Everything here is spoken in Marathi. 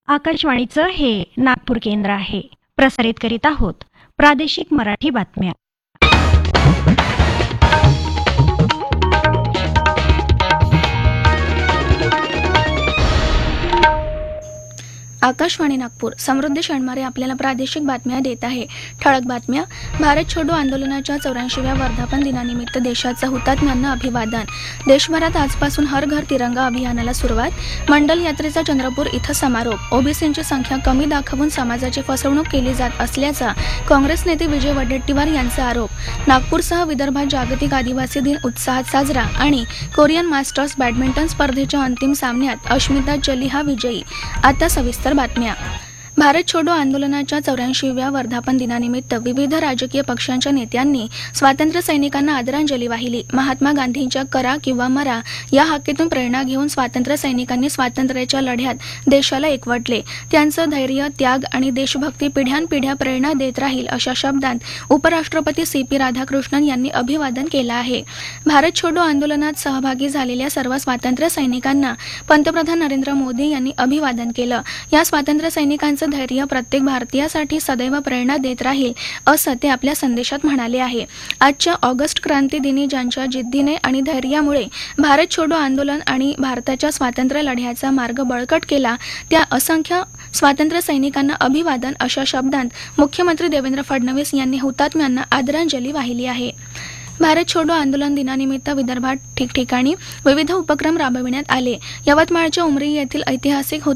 आकाशवाणीचं हे नागपूर केंद्र आहे. प्रसारित करीत आहोत प्रादेशिक मराठी बातम्या. आकाशवाणी नागपूर. समृद्धी शणमारे आपल्याला प्रादेशिक बातम्या देत आहे. ठळक बातम्या. भारत छोडो आंदोलनाच्या 84व्या वर्धापन दिनानिमित्त देशाच्या हुतात्म्यांना अभिवादन. देशभरात आजपासून हर घर तिरंगा अभियानाला सुरुवात. मंडल यात्रेचा चंद्रपूर इथं समारोप. ओबीसींची संख्या कमी दाखवून समाजाची फसवणूक केली जात असल्याचा काँग्रेस नेते विजय वडेट्टीवार यांचा आरोप. नागपूरसह विदर्भात जागतिक आदिवासी दिन उत्साहात साजरा. आणि कोरियन मास्टर्स बॅडमिंटन स्पर्धेच्या अंतिम सामन्यात अश्मिता जलिहा विजयी. आता सविस्तर बातम्या. भारत छोडो आंदोलनाच्या 84व्या वर्धापन दिनानिमित्त विविध राजकीय पक्षांच्या नेत्यांनी स्वातंत्र्य सैनिकांना आदरांजली वाहिली. महात्मा गांधींच्या करा किंवा मरा या हाकेतून प्रेरणा घेऊन स्वातंत्र्य सैनिकांनी स्वातंत्र्याच्या लढ्यात देशाला एकवटले. त्यांचं धैर्य, त्याग आणि देशभक्ती पिढ्यानपिढ्या प्रेरणा देत राहील अशा शब्दांत उपराष्ट्रपती CP राधाकृष्णन यांनी अभिवादन केलं आहे. भारत छोडो आंदोलनात सहभागी झालेल्या सर्व स्वातंत्र्य सैनिकांना पंतप्रधान नरेंद्र मोदी यांनी अभिवादन केलं. या स्वातंत्र्य सैनिकांचं धैर्य प्रत्येक भारतीयासाठी सदैव प्रेरणा देत राहील असं ते आपल्या संदेशात म्हणाले आहे. आजच्या ऑगस्ट क्रांती दिनी ज्यांच्या जिद्दीने आणि धैर्यामुळे भारत छोडो आंदोलन आणि भारताच्या स्वातंत्र्य लढ्याचा मार्ग बळकट केला त्या असंख्य स्वातंत्र्य सैनिकांना अभिवादन अशा शब्दांत मुख्यमंत्री देवेंद्र फडणवीस यांनी हुतात्म्यांना आदरांजली वाहिली आहे. भारत छोडो आंदोलन दिनानिमित्त विदर्भात ठिकठिकाणी विविध उपक्रम राबविण्यात आले. यवतमाळच्या उमरी येथील ऐतिहासिक